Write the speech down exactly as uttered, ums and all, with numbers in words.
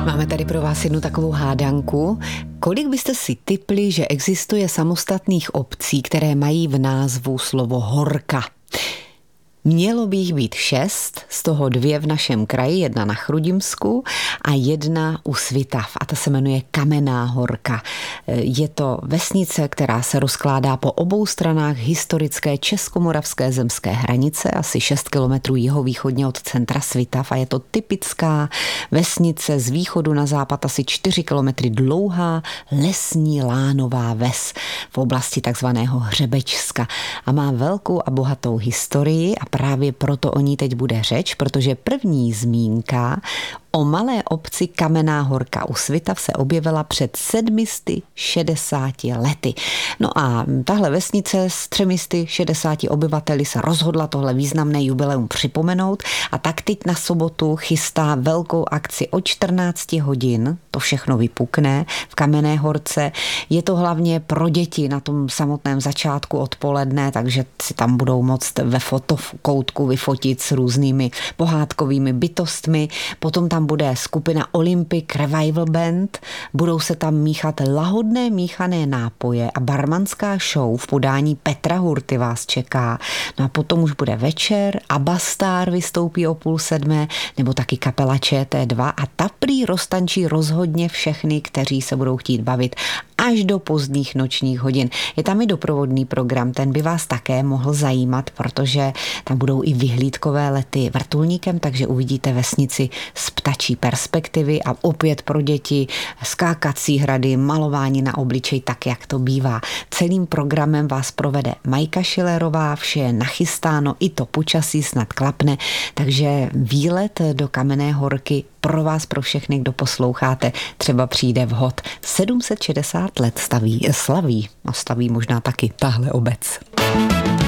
Máme tady pro vás jednu takovou hádanku. Kolik byste si tipli, že existuje samostatných obcí, které mají v názvu slovo Horka? Mělo by jich být šest, z toho dvě v našem kraji, jedna na Chrudimsku a jedna u Svitav a ta se jmenuje Kamenná Horka. Je to vesnice, která se rozkládá po obou stranách historické českomoravské zemské hranice, asi šest kilometrů jihovýchodně od centra Svitav a je to typická vesnice z východu na západ asi čtyři kilometry dlouhá lesní lánová ves v oblasti takzvaného Hřebečska a má velkou a bohatou historii a právě proto o ní teď bude řeč, protože první zmínka o malé obci Kamenná Horka u Svitav se objevila před sedmisty šedesáti lety. No a tahle vesnice s třemisty šedesáti obyvateli se rozhodla tohle významné jubileum připomenout a tak teď na sobotu chystá velkou akci o čtrnácti hodin. To všechno vypukne v Kamenné Horce. Je to hlavně pro děti na tom samotném začátku odpoledne, takže si tam budou moct ve fotokoutku vyfotit s různými pohádkovými bytostmi. Potom tam bude skupina Olympic Revival Band, budou se tam míchat lahodné míchané nápoje a barmanská show v podání Petra Hurty vás čeká. No a potom už bude večer, Abba Star vystoupí o půl sedmé, nebo taky kapela Č T dva a ta prý roztančí rozhodně všechny, kteří se budou chtít bavit až do pozdních nočních hodin. Je tam i doprovodný program, ten by vás také mohl zajímat, protože tam budou i vyhlídkové lety vrtulníkem, takže uvidíte vesnici z ptačí perspektivy a opět pro děti skákací hrady, malování na obličej, tak jak to bývá. Celým programem vás provede Majka Šilerová, vše je nachystáno, i to počasí snad klapne, takže výlet do Kamenné Horky pro vás, pro všechny, kdo posloucháte, třeba přijde vhod. sedm set šedesát let staví, slaví a staví možná taky tahle obec.